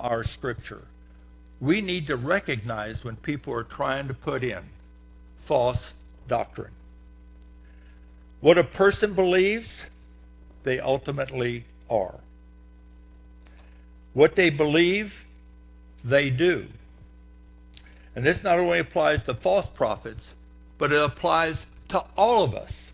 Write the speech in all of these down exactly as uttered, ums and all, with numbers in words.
our scripture. We need to recognize when people are trying to put in false doctrine. What a person believes, they ultimately are. What they believe, they do. And this not only applies to false prophets, but it applies to all of us.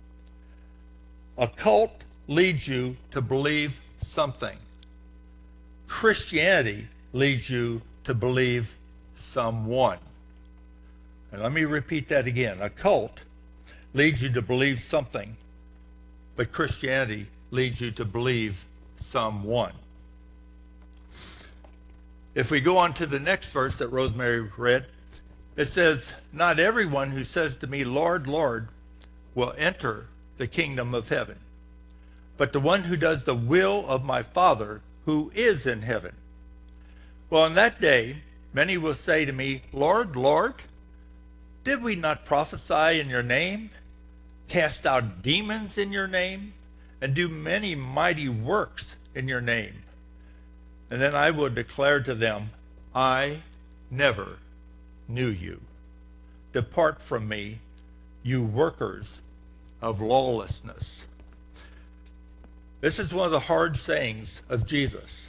A cult leads you to believe something. Christianity leads you to believe someone. And let me repeat that again. A cult leads you to believe something, but Christianity leads you to believe someone. If we go on to the next verse that Rosemary read, it says, "Not everyone who says to me, 'Lord, Lord,' will enter the kingdom of heaven, but the one who does the will of my Father who is in heaven. Well, on that day, many will say to me, 'Lord, Lord, did we not prophesy in your name, cast out demons in your name, and do many mighty works in your name?' And then I will declare to them, 'I never knew you. Depart from me, you workers of lawlessness.'" This is one of the hard sayings of Jesus.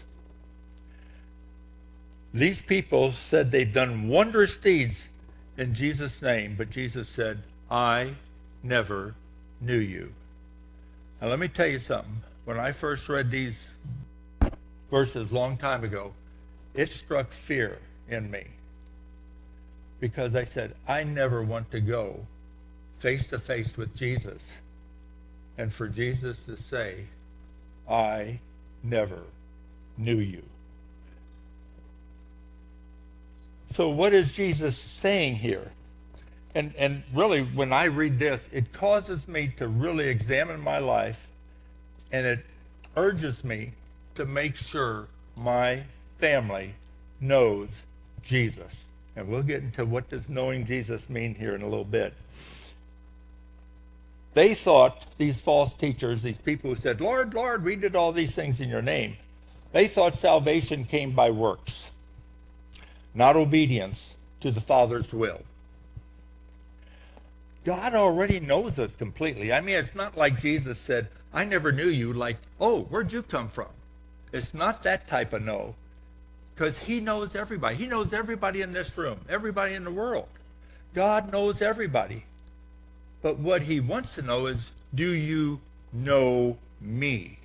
These people said they'd done wondrous deeds in Jesus' name, but Jesus said, "I never knew you." Now let me tell you something. When I first read these verses a long time ago, it struck fear in me, because I said, I never want to go face to face with Jesus and for Jesus to say, "I never knew you." So what is Jesus saying here? And, and really, when I read this, it causes me to really examine my life, and it urges me to make sure my family knows Jesus. And we'll get into what does knowing Jesus mean here in a little bit. They thought, these false teachers, these people who said, "Lord, Lord, we did all these things in your name," they thought salvation came by works, not obedience to the Father's will. God already knows us completely. I mean, it's not like Jesus said, "I never knew you," like, "Oh, where'd you come from?" It's not that type of know, because he knows everybody. He knows everybody in this room, everybody in the world. God knows everybody. But what he wants to know is, do you know me?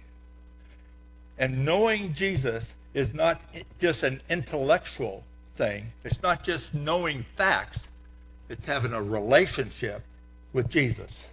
And knowing Jesus is not just an intellectual thing. It's not just knowing facts. It's having a relationship with Jesus.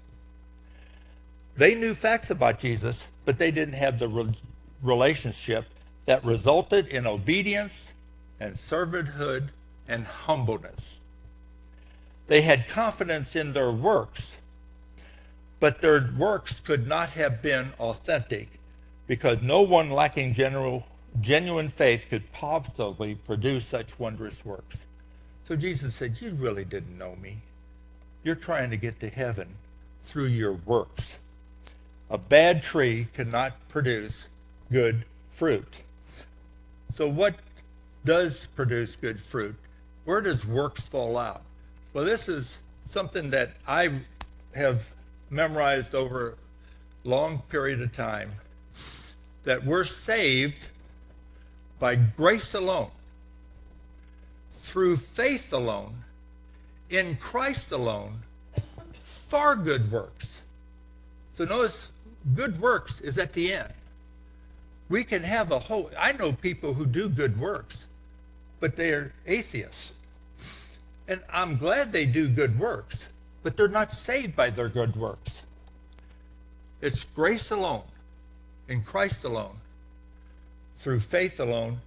They knew facts about Jesus, but they didn't have the re- relationship that resulted in obedience and servanthood and humbleness. They had confidence in their works, but their works could not have been authentic, because no one lacking general, genuine faith could possibly produce such wondrous works. So Jesus said, "You really didn't know me. You're trying to get to heaven through your works. A bad tree cannot produce good fruit." So what does produce good fruit? Where does works fall out? Well, this is something that I have memorized over a long period of time, that we're saved by grace alone, through faith alone, in Christ alone, for good works. So notice, good works is at the end. We can have a whole, I know people who do good works, but they're atheists. And I'm glad they do good works, but they're not saved by their good works. It's grace alone, in Christ alone, through faith alone,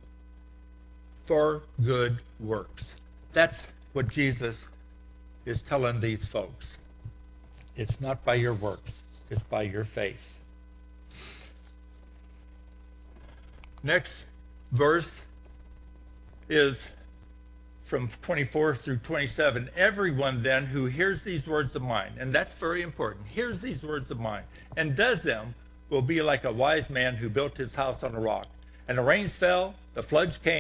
for good works. That's what Jesus is telling these folks. It's not by your works, it's by your faith. Next verse is from twenty-four through twenty-seven. "Everyone then who hears these words of mine," and that's very important, hears these words of mine, "and does them will be like a wise man who built his house on a rock. And the rains fell, the floods came,